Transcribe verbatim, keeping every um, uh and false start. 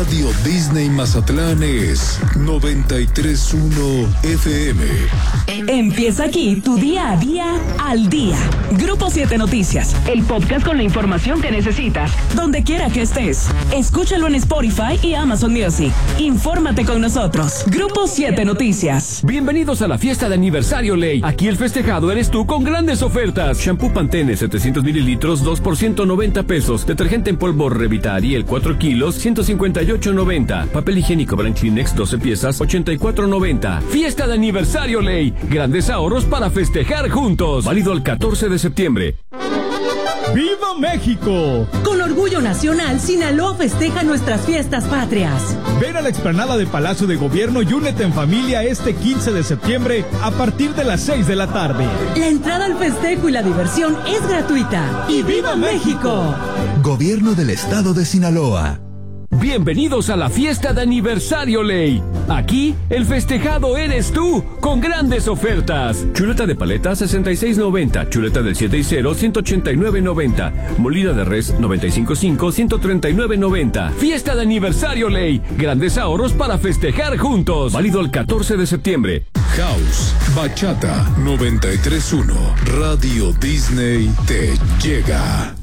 Radio Disney Mazatlán es noventa y tres punto uno F M. Empieza aquí tu día a día al día. Grupo siete Noticias, el podcast con la información que necesitas, donde quiera que estés. Escúchalo en Spotify y Amazon Music. Infórmate con nosotros. Grupo siete Noticias. Bienvenidos a la fiesta de aniversario Ley. Aquí el festejado eres tú con grandes ofertas. Shampoo Pantene setecientos mililitros, dos por ciento noventa pesos. Detergente en polvo Revitariel cuatro kilos, ciento cincuenta y ocho noventa. Papel higiénico Brand Kleenex doce piezas, ochenta y cuatro noventa. Fiesta de aniversario Ley. Grandes ahorros para festejar juntos. Válido el catorce de septiembre. ¡Viva México! Con orgullo nacional, Sinaloa festeja nuestras fiestas patrias. Ven a la explanada de Palacio de Gobierno y únete en familia este quince de septiembre a partir de las seis de la tarde. La entrada al festejo y la diversión es gratuita. ¡Y viva México! Gobierno del Estado de Sinaloa. Bienvenidos a la fiesta de aniversario Ley. Aquí el festejado eres tú, con grandes ofertas. Chuleta de paleta sesenta y seis noventa, chuleta del siete y cero ciento ochenta y nueve noventa, molida de res noventa y cinco cinco ciento treinta y nueve noventa. Fiesta de aniversario Ley, grandes ahorros para festejar juntos. Válido el catorce de septiembre. House, Bachata noventa y tres punto uno. Radio Disney te llega.